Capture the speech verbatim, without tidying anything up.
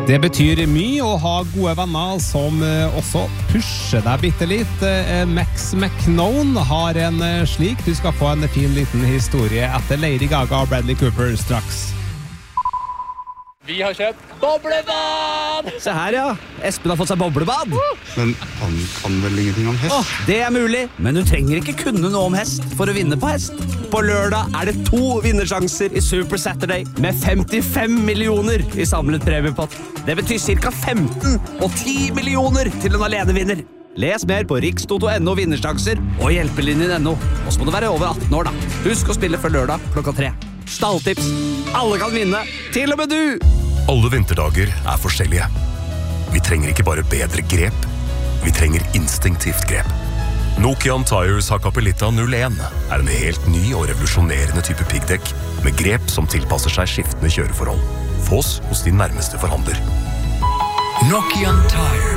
Det betyr mye å ha gode venner som også pusher deg bitte litt. Max McKnone har en slik. Du skal få en fin liten historie etter Lady Gaga og Bradley Cooper straks. Vi har kjøpt boblebad! Se her, ja. Espen har fått seg boblebad. Men han kan vel ingenting om hest? Åh, det er mulig, men du trenger ikke kunne noe om hest for å vinne på hest. På lørdag er det to vinnersjanser i Super Saturday med femtifem millioner i samlet premiepott. Det betyr cirka femten og ti millioner til en alenevinner. Les mer på rikstoto punktum no vinnersjanser og hjelpelinjen punktum no. Og så må du være over atten år da. Husk å spille før lørdag klokka tre. Stalltips. Alle kan vinne, til og med du! Alle vinterdager er forskjellige. Vi trenger ikke bare bedre grep, vi trenger instinktivt grep. Nokian Tires Hakkapeliitta null en er en helt ny og revolusjonerende type piggdekk med grep som tilpasser seg skiftende kjøreforhold. Få oss hos din nærmeste forhandler. Nokian Tires.